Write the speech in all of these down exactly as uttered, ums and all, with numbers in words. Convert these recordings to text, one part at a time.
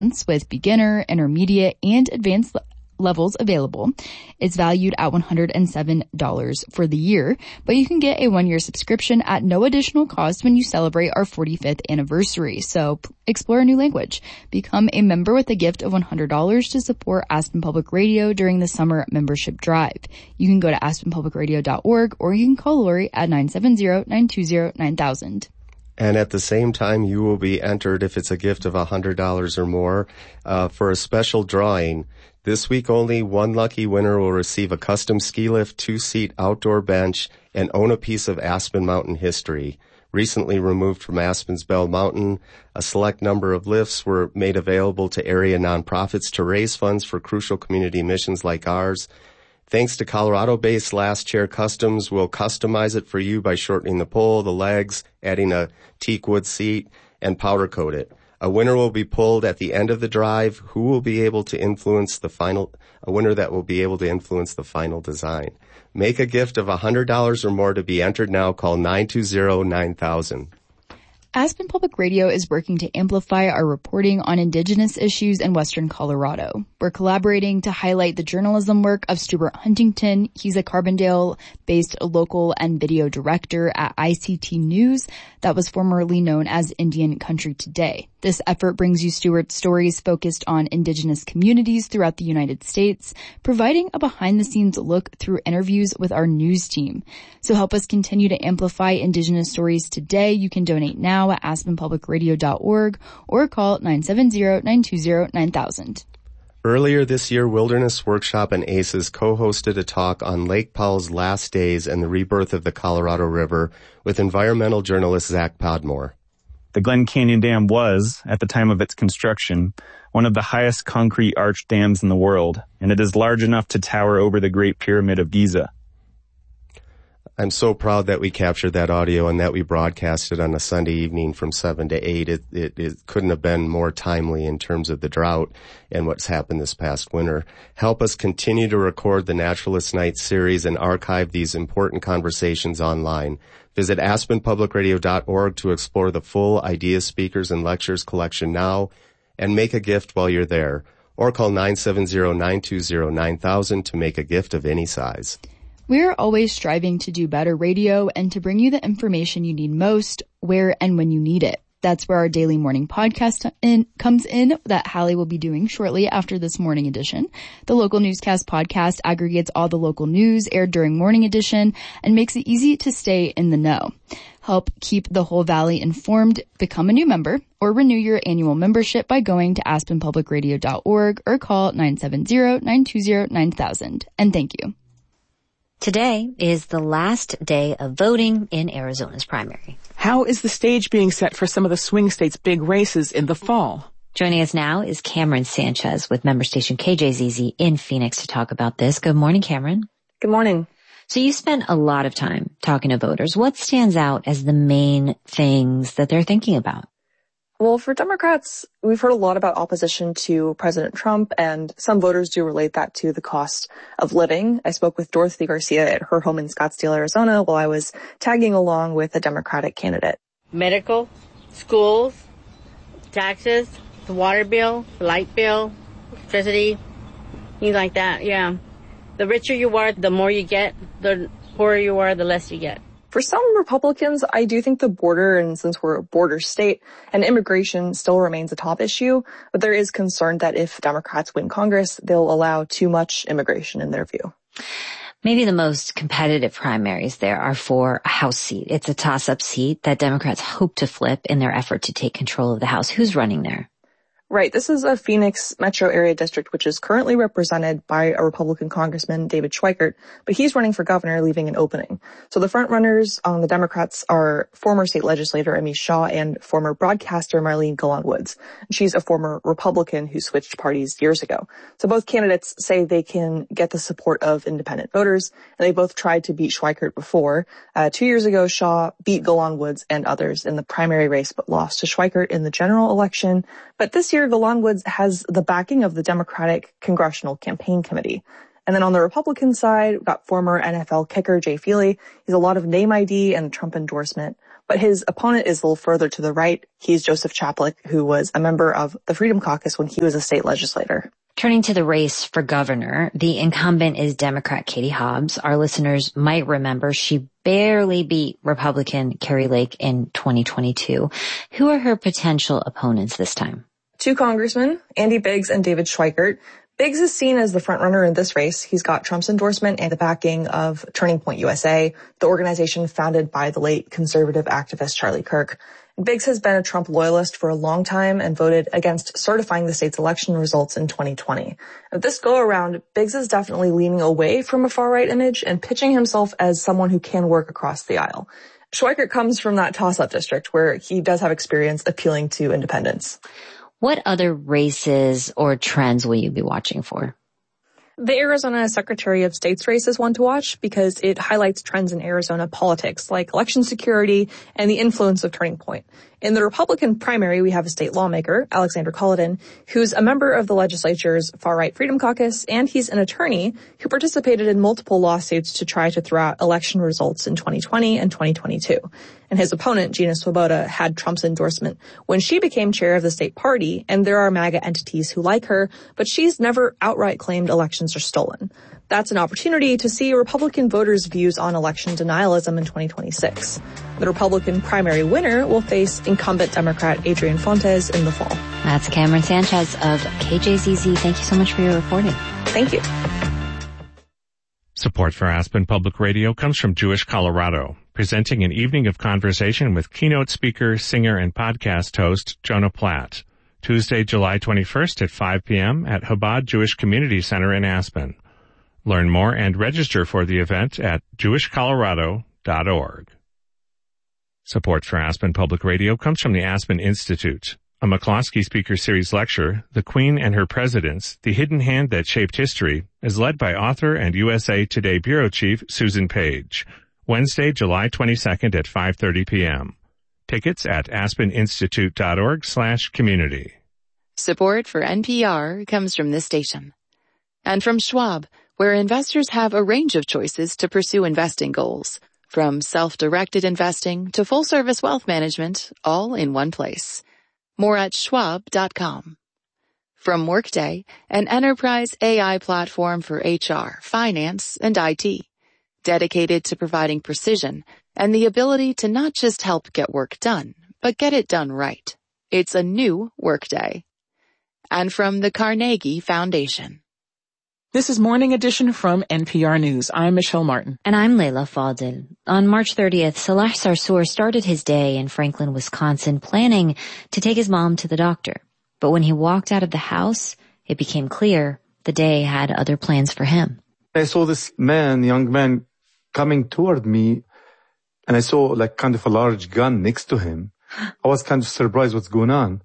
with beginner, intermediate, and advanced levels available. It's valued at one hundred seven dollars for the year, but you can get a one-year subscription at no additional cost when you celebrate our forty-fifth anniversary. So explore a new language. Become a member with a gift of one hundred dollars to support Aspen Public Radio during the summer membership drive. You can go to aspen public radio dot org or you can call Lori at nine seven zero, nine two zero, nine thousand. And at the same time, you will be entered, if it's a gift of one hundred dollars or more, uh, for a special drawing. This week only, one lucky winner will receive a custom ski lift, two-seat outdoor bench, and own a piece of Aspen Mountain history. Recently removed from Aspen's Bell Mountain, a select number of lifts were made available to area nonprofits to raise funds for crucial community missions like ours. Thanks to Colorado-based Last Chair Customs, we'll customize it for you by shortening the pole, the legs, adding a teak wood seat, and powder coat it. A winner will be pulled at the end of the drive who will be able to influence the final, a winner that will be able to influence the final design. Make a gift of one hundred dollars or more to be entered now. Call nine two zero, nine thousand. Aspen Public Radio is working to amplify our reporting on Indigenous issues in Western Colorado. We're collaborating to highlight the journalism work of Stuart Huntington. He's a Carbondale-based local and video director at I C T News that was formerly known as Indian Country Today. This effort brings you Stuart's stories focused on Indigenous communities throughout the United States, providing a behind-the-scenes look through interviews with our news team. So help us continue to amplify Indigenous stories today. You can donate now at aspen public radio dot org or call nine seven zero, nine two zero, nine thousand. Earlier this year, Wilderness Workshop and ACES co-hosted a talk on Lake Powell's last days and the rebirth of the Colorado River with environmental journalist Zach Podmore. The Glen Canyon Dam was, at the time of its construction, one of the highest concrete arch dams in the world, and it is large enough to tower over the Great Pyramid of Giza. I'm so proud that we captured that audio and that we broadcast it on a Sunday evening from seven to eight. It, it, it couldn't have been more timely in terms of the drought and what's happened this past winter. Help us continue to record the Naturalist Night series and archive these important conversations online. Visit aspen public radio dot org to explore the full Ideas, Speakers, and Lectures collection now and make a gift while you're there. Or call nine seven zero, nine two zero, nine thousand to make a gift of any size. We're always striving to do better radio and to bring you the information you need most, where and when you need it. That's where our daily morning podcast in, comes in that Hallie will be doing shortly after this morning edition. The Local Newscast podcast aggregates all the local news aired during morning edition and makes it easy to stay in the know. Help keep the whole valley informed. Become a new member or renew your annual membership by going to aspen public radio dot org or call nine seven zero, nine two zero, nine thousand. And thank you. Today is the last day of voting in Arizona's primary. How is the stage being set for some of the swing states' big races in the fall? Joining us now is Cameron Sanchez with member station K J Z Z in Phoenix to talk about this. Good morning, Cameron. Good morning. So you spent a lot of time talking to voters. What stands out as the main things that they're thinking about? Well, for Democrats, we've heard a lot about opposition to President Trump, and some voters do relate that to the cost of living. I spoke with Dorothy Garcia at her home in Scottsdale, Arizona, while I was tagging along with a Democratic candidate. Medical, schools, taxes, the water bill, the light bill, electricity, things like that, yeah. The richer you are, the more you get. The poorer you are, the less you get. For some Republicans, I do think the border, and since we're a border state, and immigration still remains a top issue, but there is concern that if Democrats win Congress, they'll allow too much immigration in their view. Maybe the most competitive primaries there are for a House seat. It's a toss-up seat that Democrats hope to flip in their effort to take control of the House. Who's running there? Right. This is a Phoenix metro area district, which is currently represented by a Republican Congressman, David Schweikert, but he's running for governor, leaving an opening. So the front runners on the Democrats are former state legislator Emmy Shaw and former broadcaster Marlene Golan Woods. She's a former Republican who switched parties years ago. So both candidates say they can get the support of independent voters, and they both tried to beat Schweikert before. Uh, two years ago, Shaw beat Golan Woods and others in the primary race, but lost to Schweikert in the general election. But this year, Golan Woods has the backing of the Democratic Congressional Campaign Committee. And then on the Republican side, we've got former N F L kicker Jay Feely. He's a lot of name I D and Trump endorsement. But his opponent is a little further to the right. He's Joseph Chaplik, who was a member of the Freedom Caucus when he was a state legislator. Turning to the race for governor, the incumbent is Democrat Katie Hobbs. Our listeners might remember she barely beat Republican Kari Lake in twenty twenty-two. Who are her potential opponents this time? Two congressmen, Andy Biggs and David Schweikert. Biggs is seen as the frontrunner in this race. He's got Trump's endorsement and the backing of Turning Point U S A, the organization founded by the late conservative activist Charlie Kirk. Biggs has been a Trump loyalist for a long time and voted against certifying the state's election results in twenty twenty. At this go-around, Biggs is definitely leaning away from a far-right image and pitching himself as someone who can work across the aisle. Schweikert comes from that toss-up district where he does have experience appealing to independents. What other races or trends will you be watching for? The Arizona Secretary of State's race is one to watch because it highlights trends in Arizona politics like election security and the influence of Turning Point. In the Republican primary, we have a state lawmaker, Alexander Culloden, who's a member of the legislature's far-right Freedom Caucus, and he's an attorney who participated in multiple lawsuits to try to throw out election results in twenty twenty and twenty twenty-two. And his opponent, Gina Swoboda, had Trump's endorsement when she became chair of the state party, and there are MAGA entities who like her, but she's never outright claimed elections are stolen. That's an opportunity to see Republican voters' views on election denialism in twenty twenty-six. The Republican primary winner will face incumbent Democrat Adrian Fontes in the fall. That's Cameron Sanchez of K J Z Z. Thank you so much for your reporting. Thank you. Support for Aspen Public Radio comes from Jewish Colorado, presenting an evening of conversation with keynote speaker, singer, and podcast host Jonah Platt, Tuesday, July twenty-first at five p.m. at Chabad Jewish Community Center in Aspen. Learn more and register for the event at jewish colorado dot org. Support for Aspen Public Radio comes from the Aspen Institute, a McCloskey Speaker Series lecture, The Queen and Her Presidents, The Hidden Hand That Shaped History, is led by author and U S A Today Bureau Chief Susan Page, Wednesday, July twenty-second at five thirty p.m. Tickets at aspen institute dot org slash community. Support for N P R comes from this station. And from Schwab, where investors have a range of choices to pursue investing goals, from self-directed investing to full-service wealth management, all in one place. More at schwab dot com. From Workday, an enterprise A I platform for H R, finance, and I T, dedicated to providing precision and the ability to not just help get work done, but get it done right. It's a new Workday. And from the Carnegie Foundation. This is Morning Edition from N P R News. I'm Michelle Martin. And I'm Leila Fadil. On March thirtieth, Salah Sarsour started his day in Franklin, Wisconsin, planning to take his mom to the doctor. But when he walked out of the house, it became clear the day had other plans for him. I saw this man, young man, coming toward me, and I saw like kind of a large gun next to him. I was kind of surprised what's going on.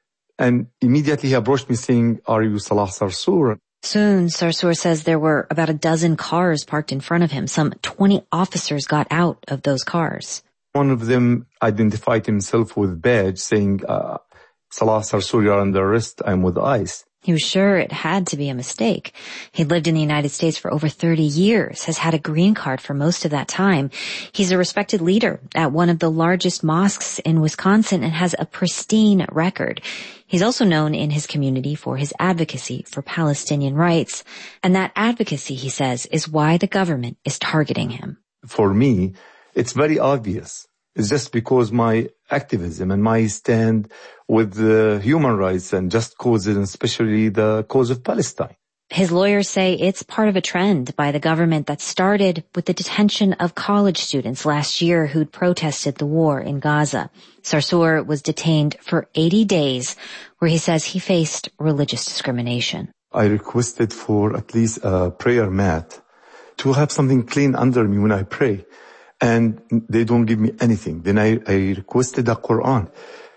And immediately he approached me saying, "Are you Salah Sarsour?" Soon, Sarsour says there were about a dozen cars parked in front of him. Some twenty officers got out of those cars. One of them identified himself with badge saying, uh, "Salah Sarsour, you're under arrest. I'm with ICE." He was sure it had to be a mistake. He'd lived in the United States for over thirty years, has had a green card for most of that time. He's a respected leader at one of the largest mosques in Wisconsin and has a pristine record. He's also known in his community for his advocacy for Palestinian rights. And that advocacy, he says, is why the government is targeting him. For me, it's very obvious. It's just because my activism and my stand with the human rights and just causes, and especially the cause of Palestine. His lawyers say it's part of a trend by the government that started with the detention of college students last year who'd protested the war in Gaza. Sarsour was detained for eighty days, where he says he faced religious discrimination. I requested for at least a prayer mat to have something clean under me when I pray. And they don't give me anything. Then I, I requested a Quran,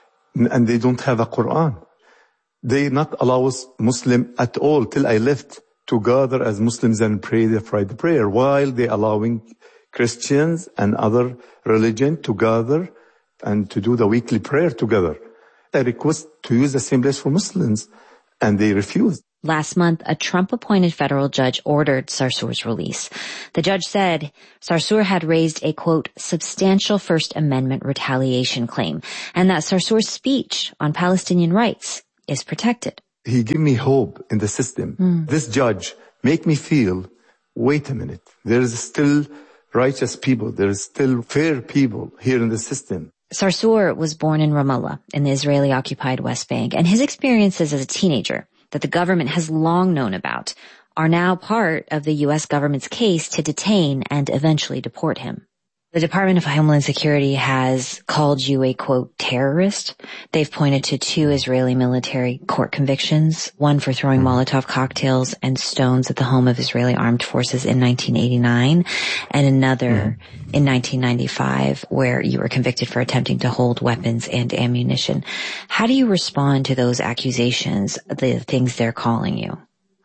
and they don't have a Quran. They not allow us Muslim at all till I left to gather as Muslims and pray the Friday prayer, while they allowing Christians and other religion to gather and to do the weekly prayer together. I request to use the same place for Muslims, and they refused. Last month, a Trump-appointed federal judge ordered Sarsour's release. The judge said Sarsour had raised a, quote, substantial First Amendment retaliation claim, and that Sarsour's speech on Palestinian rights is protected. He gave me hope in the system. Mm. This judge make me feel, wait a minute, there is still righteous people, there is still fair people here in the system. Sarsour was born in Ramallah, in the Israeli-occupied West Bank, and his experiences as a teenager that the government has long known about are now part of the U S government's case to detain and eventually deport him. The Department of Homeland Security has called you a, quote, terrorist. They've pointed to two Israeli military court convictions, one for throwing Molotov cocktails and stones at the home of Israeli armed forces in nineteen eighty-nine, and another mm. in nineteen ninety-five where you were convicted for attempting to hold weapons and ammunition. How do you respond to those accusations, the things they're calling you?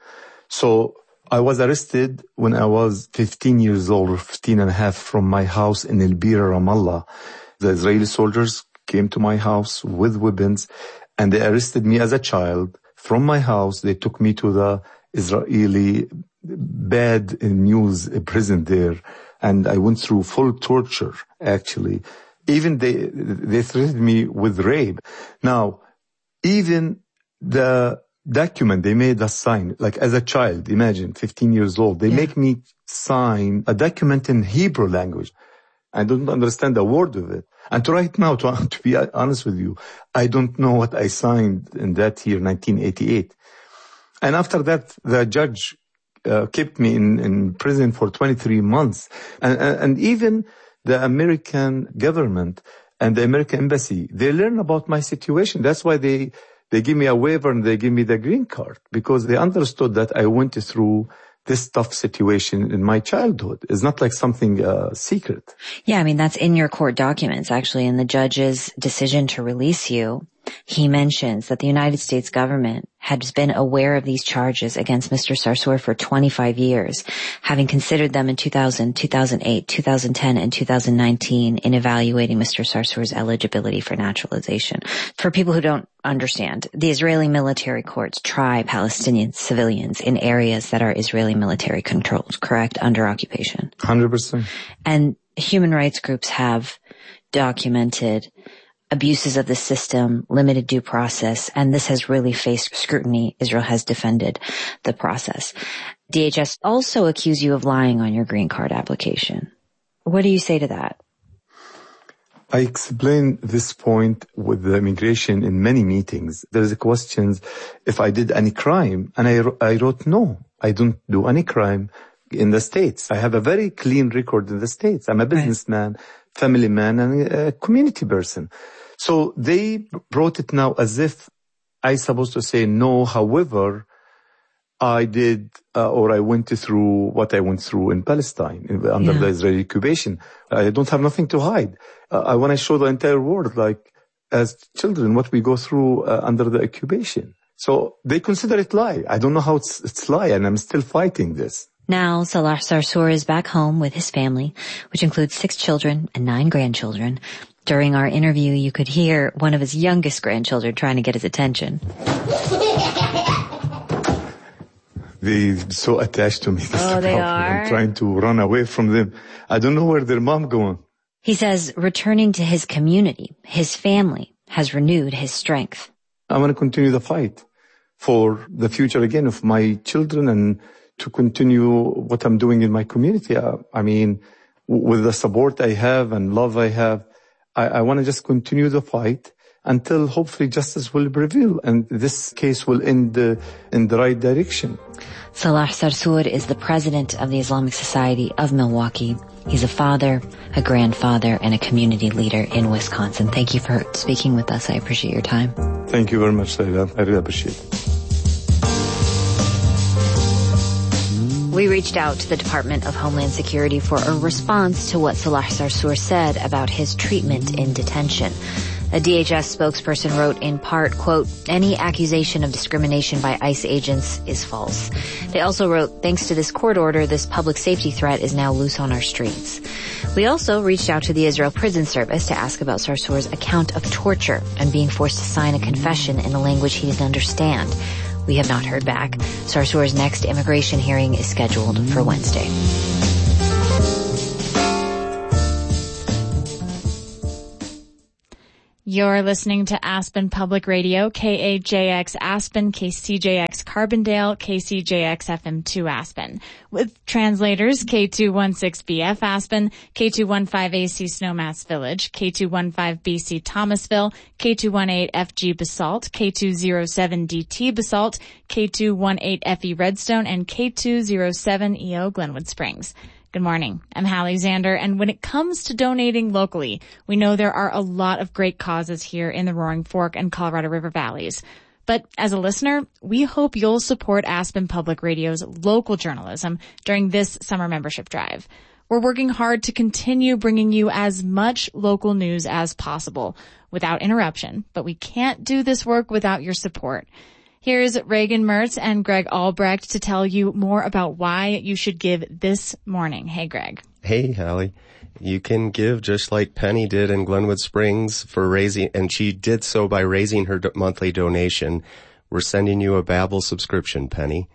So I was arrested when I was fifteen years old, or fifteen and a half, from my house in El Bira, Ramallah. The Israeli soldiers came to my house with weapons, and they arrested me as a child. From my house, they took me to the Israeli bad news prison there, and I went through full torture, actually. Even they, they threatened me with rape. Now, even the document they made us sign, like as a child, imagine, fifteen years old, they yeah. make me sign a document in Hebrew language. I don't understand a word of it. And to right now, to, to be honest with you, I don't know what I signed in that year, nineteen eighty-eight. And after that, the judge uh, kept me in, in prison for twenty-three months. And, and, and even the American government and the American embassy, they learn about my situation. That's why they They give me a waiver and they give me the green card, because they understood that I went through this tough situation in my childhood. It's not like something uh, secret. Yeah, I mean, that's in your court documents, actually. In the judge's decision to release you, he mentions that the United States government has been aware of these charges against Mister Sarsour for twenty-five years, having considered them in two thousand, two thousand eight, two thousand ten, and two thousand nineteen in evaluating Mister Sarsour's eligibility for naturalization. For people who don't understand, the Israeli military courts try Palestinian civilians in areas that are Israeli military controlled, correct, under occupation. one hundred percent. And human rights groups have documented abuses of the system, limited due process, and this has really faced scrutiny. Israel has defended the process. D H S also accuse you of lying on your green card application. What do you say to that? I explained this point with the immigration in many meetings. There's a question if I did any crime, and I, I wrote no, I don't do any crime in the States. I have a very clean record in the States. I'm a businessman, right. family man, and a community person. So they wrote it now as if I supposed to say no, however, I did uh, or I went through what I went through in Palestine under yeah. the Israeli occupation. I don't have nothing to hide. Uh, I want to show the entire world, like as children, what we go through uh, under the occupation. So they consider it lie. I don't know how it's, it's lie, and I'm still fighting this. Now, Salah Sarsour is back home with his family, which includes six children and nine grandchildren. During our interview, you could hear one of his youngest grandchildren trying to get his attention. They're so attached to me. Oh, they are? I'm trying to run away from them. I don't know where their mom going. He says returning to his community, his family, has renewed his strength. I want to continue the fight for the future again of my children and to continue what I'm doing in my community. I, I mean, with the support I have and love I have, I, I want to just continue the fight until hopefully justice will prevail and this case will end uh, in the right direction. Salah Sarsour is the president of the Islamic Society of Milwaukee. He's a father, a grandfather, and a community leader in Wisconsin. Thank you for speaking with us. I appreciate your time. Thank you very much, Sayla. I really appreciate it. We reached out to the Department of Homeland Security for a response to what Salah Sarsour said about his treatment in detention. A D H S spokesperson wrote in part, quote, any accusation of discrimination by ICE agents is false. They also wrote, thanks to this court order, this public safety threat is now loose on our streets. We also reached out to the Israel Prison Service to ask about Sarsour's account of torture and being forced to sign a confession in a language he didn't understand. We have not heard back. Sarsour's next immigration hearing is scheduled for Wednesday. You're listening to Aspen Public Radio, K A J X Aspen, K C J X Carbondale, K C J X F M two Aspen. With translators, K two sixteen B F Aspen, K two fifteen A C Snowmass Village, K two fifteen B C Thomasville, K two eighteen F G Basalt, K two oh seven D T Basalt, K two eighteen F E Redstone, and K two oh seven E O Glenwood Springs. Good morning. I'm Hallie Zander, and when it comes to donating locally, we know there are a lot of great causes here in the Roaring Fork and Colorado River Valleys. But as a listener, we hope you'll support Aspen Public Radio's local journalism during this summer membership drive. We're working hard to continue bringing you as much local news as possible without interruption, but we can't do this work without your support. Here's Reagan Mertz and Greg Albrecht to tell you more about why you should give this morning. Hey, Greg. Hey, Hallie. You can give just like Penny did in Glenwood Springs for raising, and she did so by raising her do- monthly donation. We're sending you a Babbel subscription, Penny.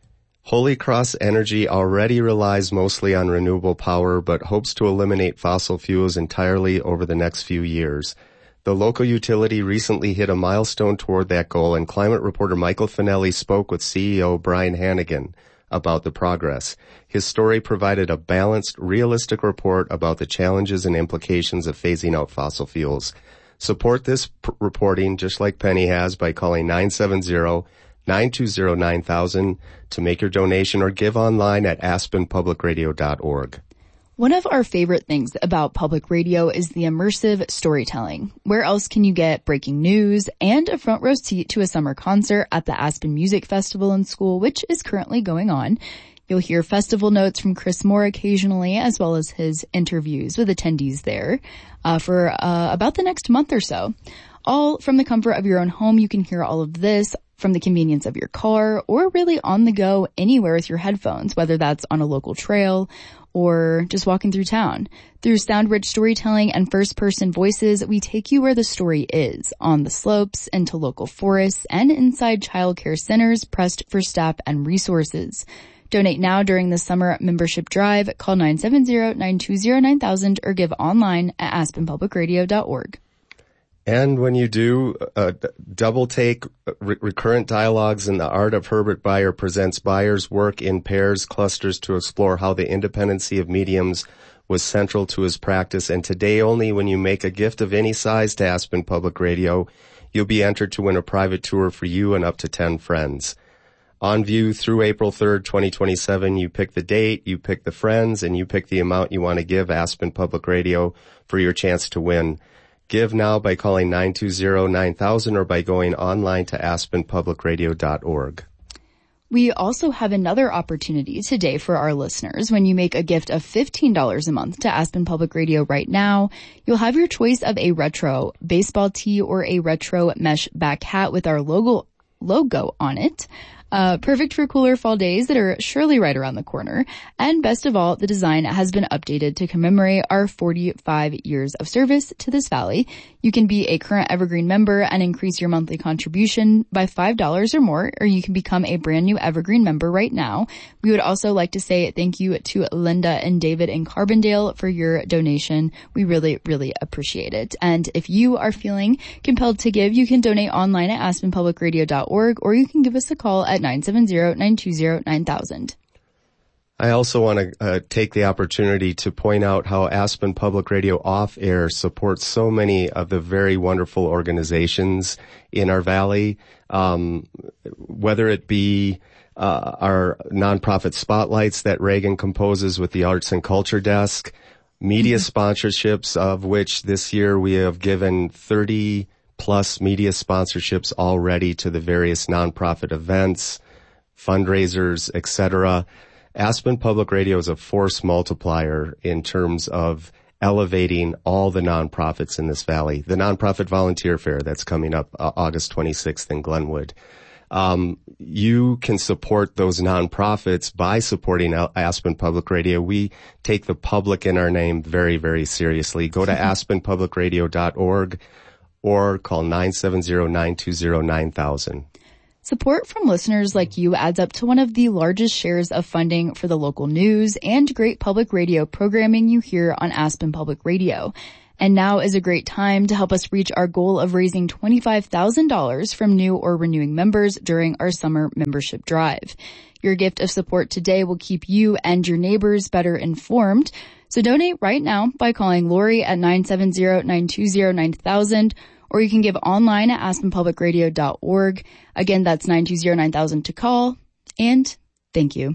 Holy Cross Energy already relies mostly on renewable power, but hopes to eliminate fossil fuels entirely over the next few years. The local utility recently hit a milestone toward that goal, and climate reporter Michael Finelli spoke with C E O Brian Hannigan about the progress. His story provided a balanced, realistic report about the challenges and implications of phasing out fossil fuels. Support this p- reporting, just like Penny has, by calling nine seven zero, nine two zero, nine thousand to make your donation, or give online at aspen public radio dot org. One of our favorite things about public radio is the immersive storytelling. Where else can you get breaking news and a front row seat to a summer concert at the Aspen Music Festival and School, which is currently going on? You'll hear festival notes from Chris Moore occasionally, as well as his interviews with attendees there uh, for uh, about the next month or so. All from the comfort of your own home. You can hear all of this from the convenience of your car, or really on the go anywhere with your headphones, whether that's on a local trail or just walking through town. Through sound-rich storytelling and first-person voices, we take you where the story is, on the slopes, into local forests, and inside child care centers pressed for staff and resources. Donate now during the summer membership drive. Call nine seven zero, nine two zero, nine thousand or give online at aspen public radio dot org. And when you do, uh, Double Take re- Recurrent Dialogues in the Art of Herbert Bayer presents Bayer's work in pairs clusters to explore how the independency of mediums was central to his practice. And today only, when you make a gift of any size to Aspen Public Radio, you'll be entered to win a private tour for you and up to ten friends. On view through April third, twenty twenty-seven, you pick the date, you pick the friends, and you pick the amount you want to give Aspen Public Radio for your chance to win. Give now by calling nine two zero, nine thousand or by going online to aspen public radio dot org. We also have another opportunity today for our listeners. When you make a gift of fifteen dollars a month to Aspen Public Radio right now, you'll have your choice of a retro baseball tee or a retro mesh back hat with our logo logo on it. Uh, perfect for cooler fall days that are surely right around the corner. And best of all, the design has been updated to commemorate our forty-five years of service to this valley. You can be a current Evergreen member and increase your monthly contribution by five dollars or more, or you can become a brand new Evergreen member right now. We would also like to say thank you to Linda and David in Carbondale for your donation. We really, really appreciate it. And if you are feeling compelled to give, you can donate online at aspen public radio dot org, or you can give us a call at nine seven zero, nine two zero, nine thousand. I also want to uh, take the opportunity to point out how Aspen Public Radio Off-Air supports so many of the very wonderful organizations in our valley, um, whether it be uh, our nonprofit spotlights that Reagan composes with the Arts and Culture Desk, media mm-hmm. sponsorships, of which this year we have given thirty plus media sponsorships already to the various nonprofit events, fundraisers, et cetera. Aspen Public Radio is a force multiplier in terms of elevating all the nonprofits in this valley. The Nonprofit Volunteer Fair that's coming up uh, August twenty-sixth in Glenwood. Um, you can support those nonprofits by supporting Aspen Public Radio. We take the public in our name very, very seriously. Go to aspen public radio dot org or call nine seven zero, nine two zero, nine thousand. Support from listeners like you adds up to one of the largest shares of funding for the local news and great public radio programming you hear on Aspen Public Radio. And now is a great time to help us reach our goal of raising twenty-five thousand dollars from new or renewing members during our summer membership drive. Your gift of support today will keep you and your neighbors better informed. So donate right now by calling Lori at nine seven zero, nine two zero, nine thousand, or you can give online at aspen public radio dot org. Again, that's nine two zero, nine thousand to call. And thank you.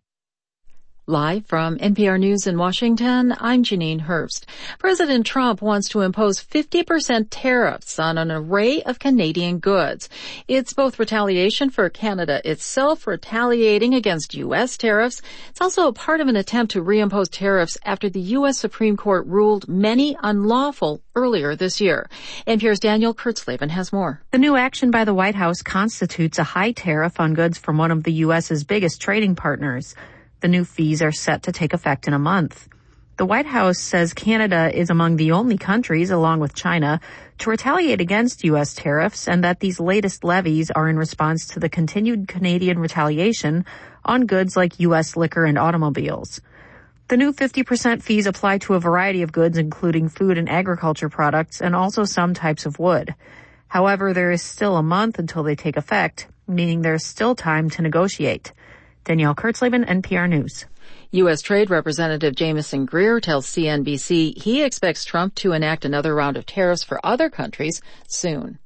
Live from N P R News in Washington, I'm Janine Hurst. President Trump wants to impose fifty percent tariffs on an array of Canadian goods. It's both retaliation for Canada itself retaliating against U S tariffs. It's also a part of an attempt to reimpose tariffs after the U S Supreme Court ruled many unlawful earlier this year. N P R's Daniel Kurtzleben has more. The new action by the White House constitutes a high tariff on goods from one of the U S's biggest trading partners. The new fees are set to take effect in a month. The White House says Canada is among the only countries, along with China, to retaliate against U S tariffs, and that these latest levies are in response to the continued Canadian retaliation on goods like U S liquor and automobiles. The new fifty percent fees apply to a variety of goods, including food and agriculture products, and also some types of wood. However, there is still a month until they take effect, meaning there's still time to negotiate. Danielle Kurtzleben, N P R News. U S. Trade Representative Jamieson Greer tells C N B C he expects Trump to enact another round of tariffs for other countries soon.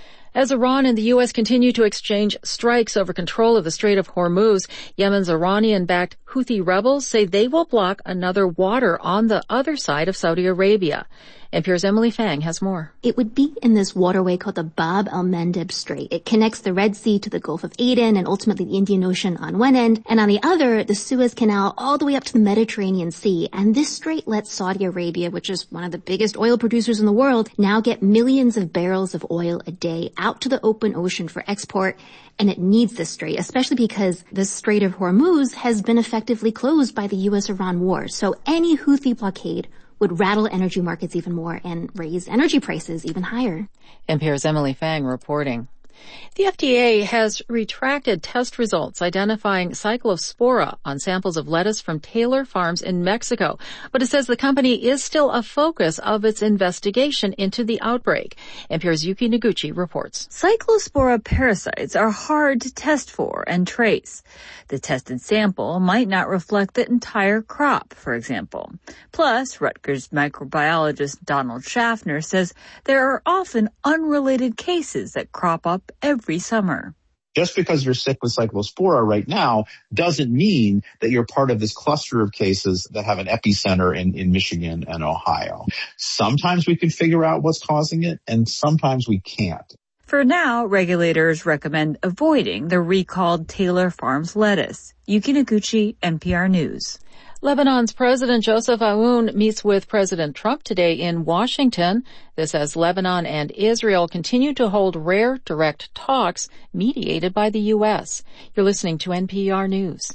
As Iran and the U S continue to exchange strikes over control of the Strait of Hormuz, Yemen's Iranian-backed Houthi rebels say they will block another water on the other side of Saudi Arabia. N P R's Emily Fang has more. It would be in this waterway called the Bab el-Mandeb Strait. It connects the Red Sea to the Gulf of Aden and ultimately the Indian Ocean on one end, and on the other, the Suez Canal all the way up to the Mediterranean Sea. And this strait lets Saudi Arabia, which is one of the biggest oil producers in the world, now get millions of barrels of oil a day out to the open ocean for export. And it needs this strait, especially because the Strait of Hormuz has been effectively closed by the U S-Iran war. So any Houthi blockade would rattle energy markets even more and raise energy prices even higher. N P R's Emily Fang reporting. The F D A has retracted test results identifying Cyclospora on samples of lettuce from Taylor Farms in Mexico, but it says the company is still a focus of its investigation into the outbreak. N P R's Yuki Noguchi reports. Cyclospora parasites are hard to test for and trace. The tested sample might not reflect the entire crop, for example. Plus, Rutgers microbiologist Donald Schaffner says there are often unrelated cases that crop up every summer. Just because you're sick with Cyclospora right now doesn't mean that you're part of this cluster of cases that have an epicenter in, in Michigan and Ohio. Sometimes we can figure out what's causing it, and sometimes we can't. For now, regulators recommend avoiding the recalled Taylor Farms lettuce. Yuki Noguchi, N P R News. Lebanon's President Joseph Aoun meets with President Trump today in Washington. This as Lebanon and Israel continue to hold rare direct talks mediated by the U S. You're listening to N P R News.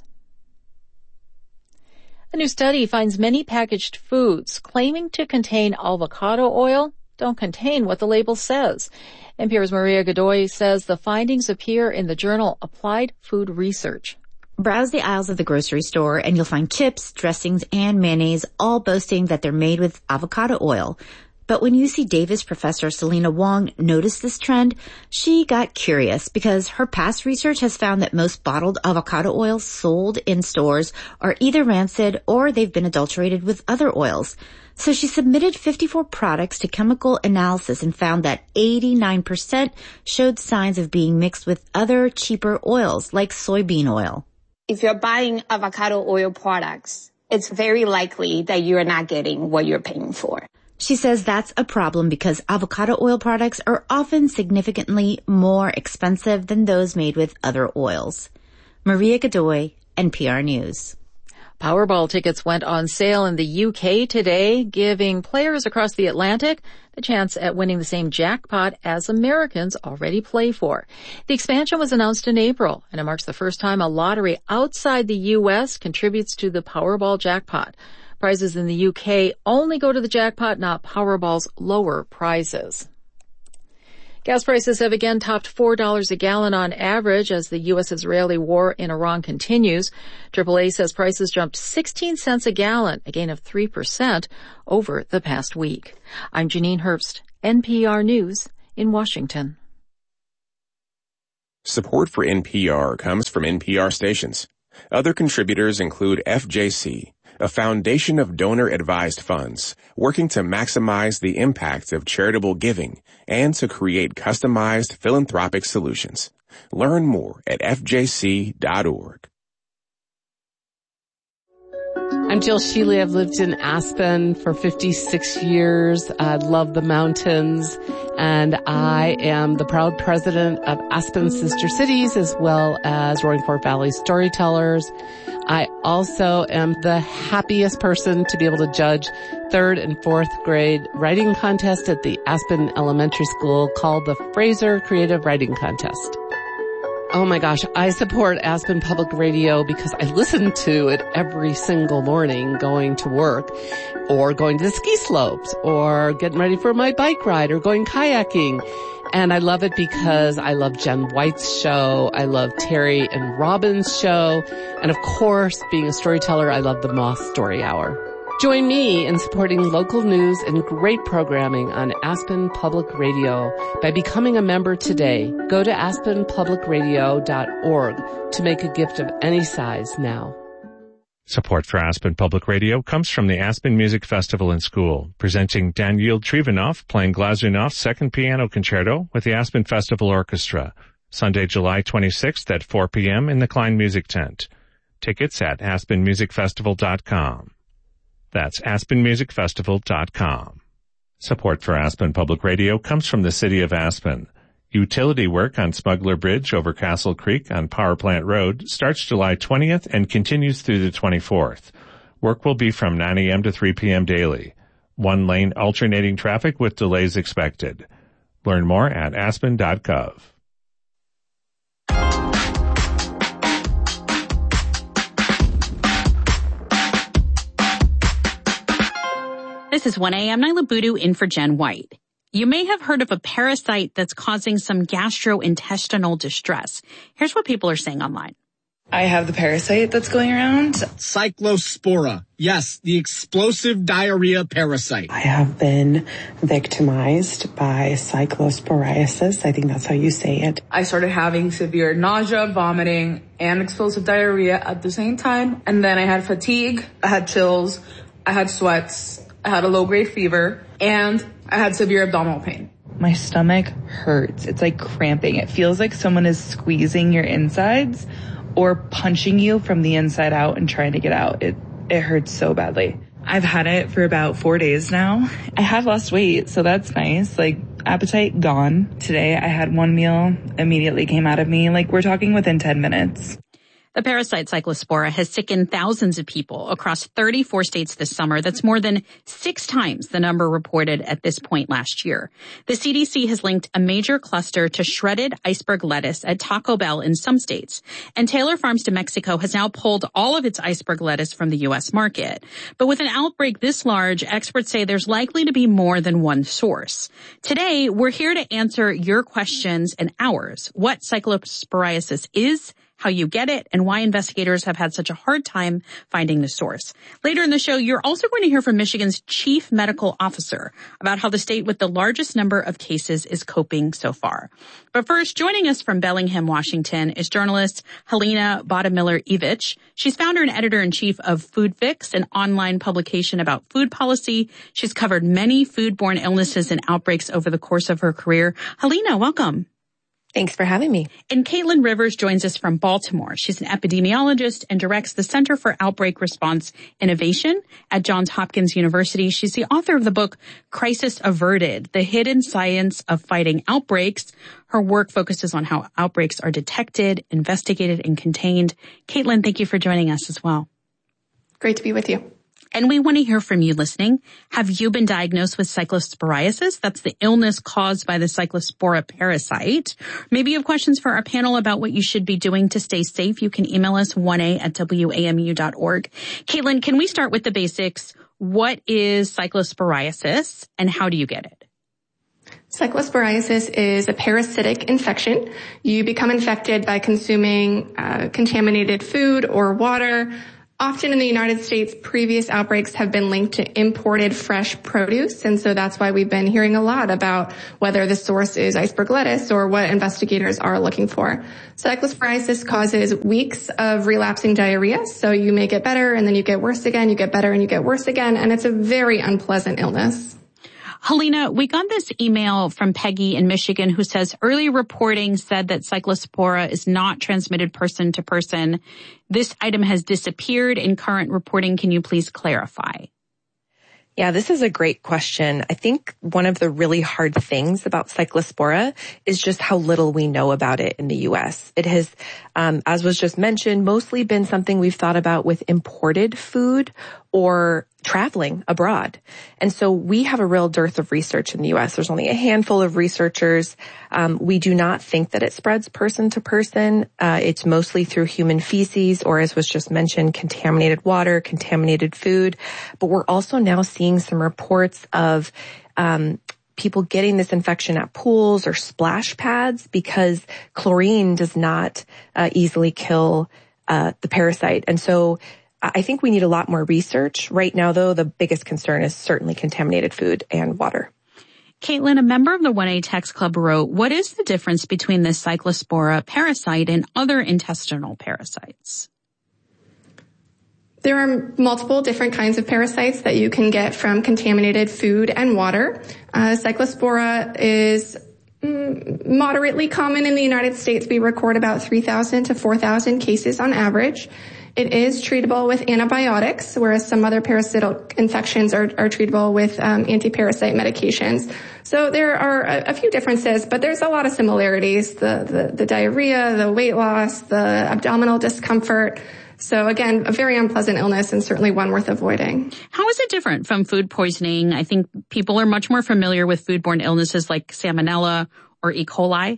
A new study finds many packaged foods claiming to contain avocado oil don't contain what the label says. N P R's Maria Godoy says the findings appear in the journal Applied Food Research. Browse the aisles of the grocery store and you'll find chips, dressings, and mayonnaise all boasting that they're made with avocado oil. But when U C Davis professor Selena Wong noticed this trend, she got curious because her past research has found that most bottled avocado oils sold in stores are either rancid or they've been adulterated with other oils. So she submitted fifty-four products to chemical analysis and found that eighty-nine percent showed signs of being mixed with other cheaper oils like soybean oil. If you're buying avocado oil products, it's very likely that you're not getting what you're paying for. She says that's a problem because avocado oil products are often significantly more expensive than those made with other oils. Maria Godoy, N P R News. Powerball tickets went on sale in the U K today, giving players across the Atlantic the chance at winning the same jackpot as Americans already play for. The expansion was announced in April, and it marks the first time a lottery outside the U S contributes to the Powerball jackpot. Prizes in the U K only go to the jackpot, not Powerball's lower prizes. Gas prices have again topped four dollars a gallon on average as the U S-Israeli war in Iran continues. triple A says prices jumped sixteen cents a gallon, a gain of three percent over the past week. I'm Janine Herbst, N P R News in Washington. Support for N P R comes from N P R stations. Other contributors include F J C, a foundation of donor-advised funds working to maximize the impact of charitable giving and to create customized philanthropic solutions. Learn more at F J C dot org. I'm Jill Shealy. I've lived in Aspen for fifty-six years. I love the mountains, and I am the proud president of Aspen Sister Cities as well as Roaring Fork Valley Storytellers. I also am the happiest person to be able to judge third and fourth grade writing contest at the Aspen Elementary School called the Fraser Creative Writing Contest. Oh my gosh, I support Aspen Public Radio because I listen to it every single morning going to work or going to the ski slopes or getting ready for my bike ride or going kayaking. And I love it because I love Jen White's show. I love Terry and Robin's show. And of course, being a storyteller, I love the Moth Story Hour. Join me in supporting local news and great programming on Aspen Public Radio by becoming a member today. Go to aspen public radio dot org to make a gift of any size now. Support for Aspen Public Radio comes from the Aspen Music Festival and School, presenting Daniil Trivanov playing Glazounov's Second Piano Concerto with the Aspen Festival Orchestra, Sunday, July twenty-sixth at four p.m. in the Klein Music Tent. Tickets at aspen music festival dot com. That's aspen music festival dot com. Support for Aspen Public Radio comes from the City of Aspen. Utility work on Smuggler Bridge over Castle Creek on Power Plant Road starts July twentieth and continues through the twenty-fourth. Work will be from nine a.m. to three p.m. daily. One lane alternating traffic with delays expected. Learn more at aspen dot gov. This is one a.m. Nyla Boodoo in for Jen White. You may have heard of a parasite that's causing some gastrointestinal distress. Here's what people are saying online. I have the parasite that's going around. Cyclospora. Yes, the explosive diarrhea parasite. I have been victimized by cyclosporiasis. I think that's how you say it. I started having severe nausea, vomiting, and explosive diarrhea at the same time. And then I had fatigue, I had chills, I had sweats, I had a low-grade fever, and I had severe abdominal pain. My stomach hurts. It's like cramping. It feels like someone is squeezing your insides or punching you from the inside out and trying to get out. It it hurts so badly. I've had it for about four days now. I have lost weight, so that's nice. Like, appetite gone. Today I had one meal, immediately came out of me. Like, we're talking within ten minutes. The parasite Cyclospora has sickened thousands of people across thirty-four states this summer. That's more than six times the number reported at this point last year. The C D C has linked a major cluster to shredded iceberg lettuce at Taco Bell in some states. And Taylor Farms de Mexico has now pulled all of its iceberg lettuce from the U S market. But with an outbreak this large, experts say there's likely to be more than one source. Today, we're here to answer your questions and ours. What cyclosporiasis is, how you get it, and why investigators have had such a hard time finding the source. Later in the show, you're also going to hear from Michigan's chief medical officer about how the state with the largest number of cases is coping so far. But first, joining us from Bellingham, Washington, is journalist Helena Bodemiller-Evich. She's founder and editor-in-chief of Food Fix, an online publication about food policy. She's covered many foodborne illnesses and outbreaks over the course of her career. Helena, welcome. Thanks for having me. And Caitlin Rivers joins us from Baltimore. She's an epidemiologist and directs the Center for Outbreak Response Innovation at Johns Hopkins University. She's the author of the book Crisis Averted, The Hidden Science of Fighting Outbreaks. Her work focuses on how outbreaks are detected, investigated, and contained. Caitlin, thank you for joining us as well. Great to be with you. And we want to hear from you listening. Have you been diagnosed with cyclosporiasis? That's the illness caused by the cyclospora parasite. Maybe you have questions for our panel about what you should be doing to stay safe. You can email us one a at w a m u dot org. Caitlin, can we start with the basics? What is cyclosporiasis and how do you get it? Cyclosporiasis is a parasitic infection. You become infected by consuming uh, contaminated food or water. Often in the United States, previous outbreaks have been linked to imported fresh produce, and so that's why we've been hearing a lot about whether the source is iceberg lettuce or what investigators are looking for. Cyclosporiasis causes weeks of relapsing diarrhea, so you may get better and then you get worse again, you get better and you get worse again, and it's a very unpleasant illness. Helena, we got this email from Peggy in Michigan who says early reporting said that Cyclospora is not transmitted person to person. This item has disappeared in current reporting. Can you please clarify? Yeah, this is a great question. I think one of the really hard things about Cyclospora is just how little we know about it in the U S. It has, um, as was just mentioned, mostly been something we've thought about with imported food or traveling abroad. And so we have a real dearth of research in the U S. There's only a handful of researchers. Um, we do not think that it spreads person to person. Uh, it's mostly through human feces or, as was just mentioned, contaminated water, contaminated food. But we're also now seeing some reports of um people getting this infection at pools or splash pads because chlorine does not uh, easily kill uh the parasite. And so I think we need a lot more research. Right now, though, the biggest concern is certainly contaminated food and water. Caitlin, a member of the one A Text Club wrote, what is the difference between this Cyclospora parasite and other intestinal parasites? There are multiple different kinds of parasites that you can get from contaminated food and water. Uh, Cyclospora is mm, moderately common in the United States. We record about three thousand to four thousand cases on average. It is treatable with antibiotics, whereas some other parasitic infections are, are treatable with um, anti-parasite medications. So there are a, a few differences, but there's a lot of similarities. The, the, the diarrhea, the weight loss, the abdominal discomfort. So again, a very unpleasant illness and certainly one worth avoiding. How is it different from food poisoning? I think people are much more familiar with foodborne illnesses like Salmonella or E. coli.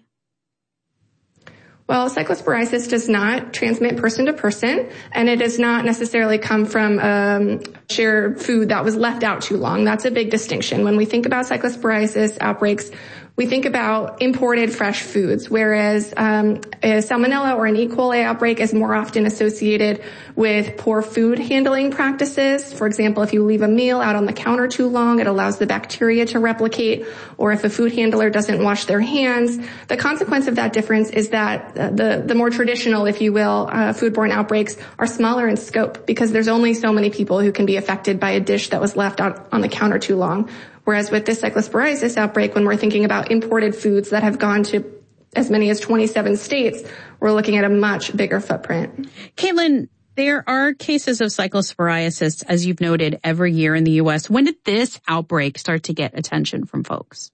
Well, cyclosporiasis does not transmit person to person, and it does not necessarily come from um, shared food that was left out too long. That's a big distinction. When we think about cyclosporiasis outbreaks, we think about imported fresh foods, whereas um, a salmonella or an E. coli outbreak is more often associated with poor food handling practices. For example, if you leave a meal out on the counter too long, it allows the bacteria to replicate, or if a food handler doesn't wash their hands. The consequence of that difference is that uh, the, the more traditional, if you will, uh, foodborne outbreaks are smaller in scope because there's only so many people who can be affected by a dish that was left out on the counter too long. Whereas with this cyclosporiasis outbreak, when we're thinking about imported foods that have gone to as many as twenty-seven states, we're looking at a much bigger footprint. Caitlin, there are cases of cyclosporiasis, as you've noted, every year in the U S. When did this outbreak start to get attention from folks?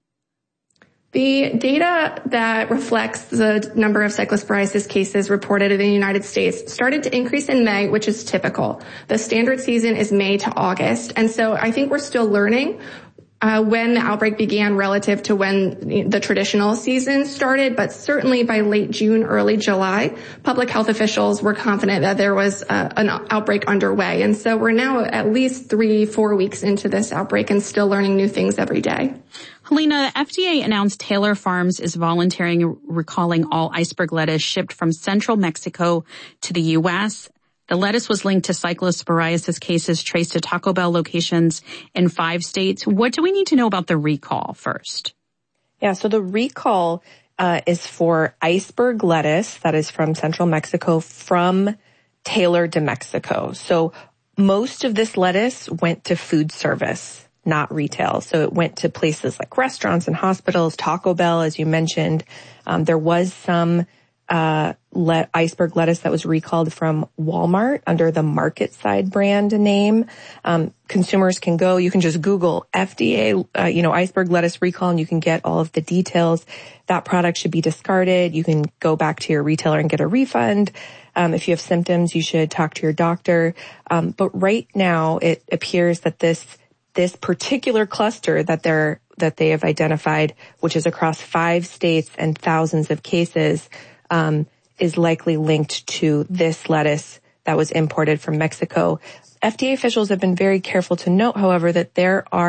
The data that reflects the number of cyclosporiasis cases reported in the United States started to increase in May, which is typical. The standard season is May to August. And so I think we're still learning Uh, when the outbreak began relative to when the traditional season started, but certainly by late June, early July, public health officials were confident that there was uh, an outbreak underway. And so we're now at least three, four weeks into this outbreak and still learning new things every day. Helena, the F D A announced Taylor Farms is voluntarily recalling all iceberg lettuce shipped from central Mexico to the U S The lettuce was linked to cyclosporiasis cases traced to Taco Bell locations in five states. What do we need to know about the recall first? Yeah, so the recall uh, is for iceberg lettuce that is from central Mexico from Taylor de Mexico. So most of this lettuce went to food service, not retail. So it went to places like restaurants and hospitals, Taco Bell, as you mentioned. Um, there was some uh let iceberg lettuce that was recalled from Walmart under the Market Side brand name. Um, consumers can go, you can just Google F D A, uh, you know, iceberg lettuce recall, and you can get all of the details. That product should be discarded. You can go back to your retailer and get a refund. Um, if you have symptoms, you should talk to your doctor. Um, but right now it appears that this, this particular cluster that they're, that they have identified, which is across five states and thousands of cases, Um, is likely linked to this lettuce that was imported from Mexico. F D A officials have been very careful to note, however, that there are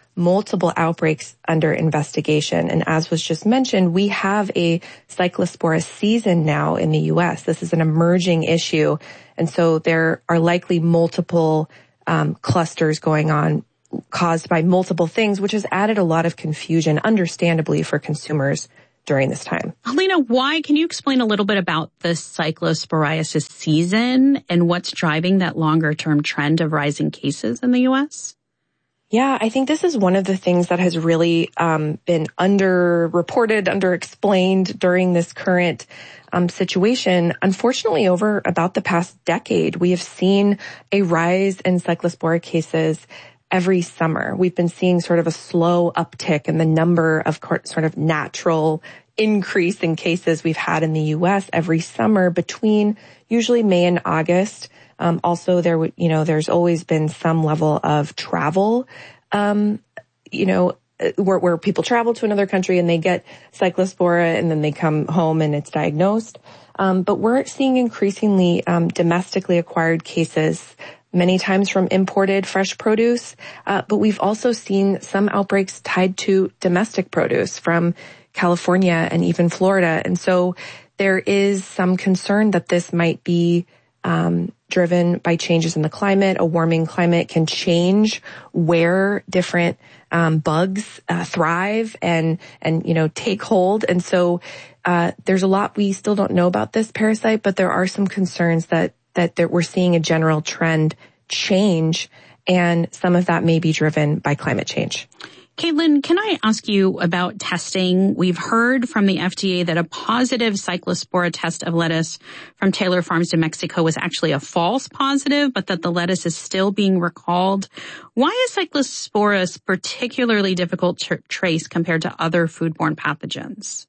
multiple outbreaks under investigation. And as was just mentioned, we have a Cyclospora season now in the U S. This is an emerging issue. And so there are likely multiple um, clusters going on caused by multiple things, which has added a lot of confusion, understandably, for consumers during this time. Helena, why? Can you explain a little bit about the cyclosporiasis season and what's driving that longer term trend of rising cases in the U S? Yeah, I think this is one of the things that has really um, been underreported, underexplained during this current um, situation. Unfortunately, over about the past decade, we have seen a rise in Cyclospora cases every summer. We've been seeing sort of a slow uptick in the number of sort of natural increase in cases we've had in the U S every summer between usually May and August. Um, also, there, you know, there's always been some level of travel, um, you know, where, where people travel to another country and they get Cyclospora and then they come home and it's diagnosed. Um, but we're seeing increasingly um, domestically acquired cases, many times from imported fresh produce. Uh, but we've also seen some outbreaks tied to domestic produce from California and even Florida. And so there is some concern that this might be um, driven by changes in the climate. A warming climate can change where different um, bugs uh, thrive and, and, you know, take hold. And so uh, there's a lot we still don't know about this parasite, but there are some concerns that that there, we're seeing a general trend change, and some of that may be driven by climate change. Caitlin, can I ask you about testing? We've heard from the F D A that a positive Cyclospora test of lettuce from Taylor Farms in Mexico was actually a false positive, but that the lettuce is still being recalled. Why is Cyclospora particularly difficult to trace compared to other foodborne pathogens?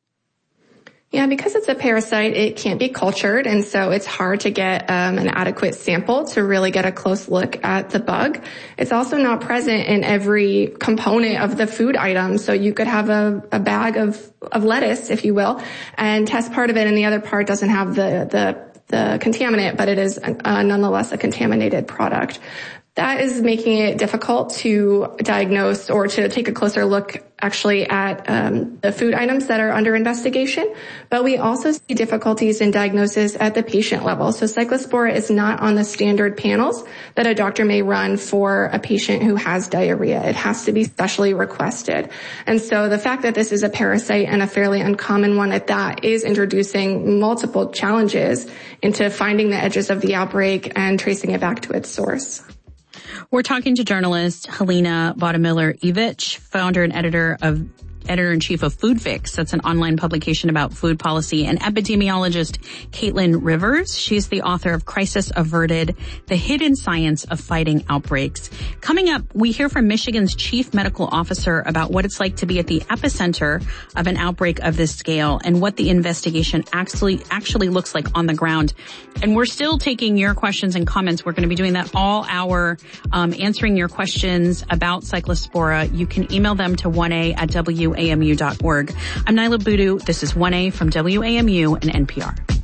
Yeah, because it's a parasite, it can't be cultured, and so it's hard to get um, an adequate sample to really get a close look at the bug. It's also not present in every component of the food item, so you could have a, a bag of, of lettuce, if you will, and test part of it, and the other part doesn't have the the, the contaminant, but it is uh, nonetheless a contaminated product. That is making it difficult to diagnose or to take a closer look actually at um, the food items that are under investigation. But we also see difficulties in diagnosis at the patient level. So Cyclospora is not on the standard panels that a doctor may run for a patient who has diarrhea. It has to be specially requested. And so the fact that this is a parasite and a fairly uncommon one at that is introducing multiple challenges into finding the edges of the outbreak and tracing it back to its source. We're talking to journalist Helena Bottemiller-Evich, founder and editor of editor-in-chief of FoodFix. That's an online publication about food policy, and epidemiologist Caitlin Rivers. She's the author of Crisis Averted, The Hidden Science of Fighting Outbreaks. Coming up, we hear from Michigan's chief medical officer about what it's like to be at the epicenter of an outbreak of this scale and what the investigation actually actually looks like on the ground. And we're still taking your questions and comments. We're going to be doing that all hour, um, answering your questions about Cyclospora. You can email them to one A at W A M U dot org. I'm Nyla Boodoo. This is one A from W A M U and N P R.